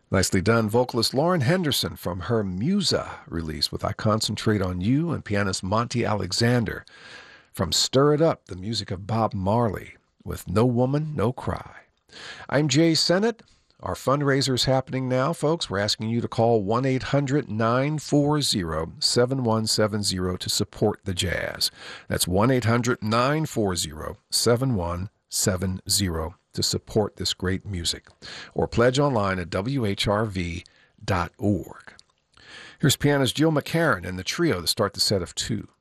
Nicely done. Vocalist Lauren Henderson from her Musa release with I Concentrate on You, and pianist Monty Alexander from Stir It Up, the music of Bob Marley with No Woman, No Cry. I'm Jay Sennett. Our fundraiser is happening now, folks. We're asking you to call 1-800-940-7170 to support the jazz. That's 1-800-940-7170 to support this great music. Or pledge online at whrv.org. Here's pianist Jill McCarron and the trio to start the set of two.